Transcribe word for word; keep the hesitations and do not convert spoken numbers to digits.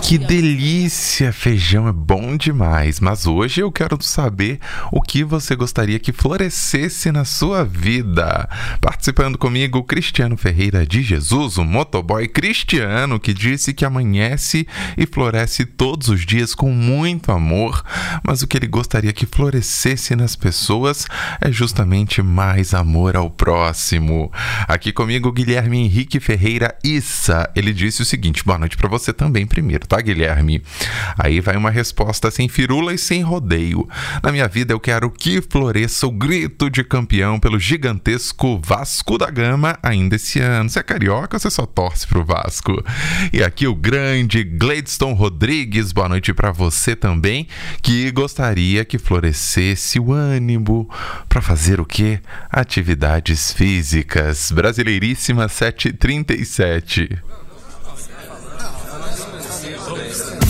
Que delícia! Feijão é bom demais, mas hoje eu quero saber o que você gostaria que florescesse na sua vida. Participando comigo, Cristiano Ferreira de Jesus, o motoboy cristiano que disse que amanhece e floresce todos os dias com muito amor, mas o que ele gostaria que florescesse nas pessoas é justamente mais amor ao próximo. Aqui comigo, Guilherme Henrique Ferreira Issa. Ele disse o seguinte: boa noite pra você também primeiro, tá, Guilherme? Aí vai uma resposta sem firula e sem rodeio. Na minha vida eu quero que floresça o grito de campeão pelo gigantesco Vasco da Gama ainda esse ano. Você é carioca ou você só torce pro Vasco? E aqui o grande Gladstone Rodrigues, boa noite pra você também, que gostaria que florescesse o ânimo pra fazer o quê? Atividades físicas. Brasileiríssima sete e trinta e sete.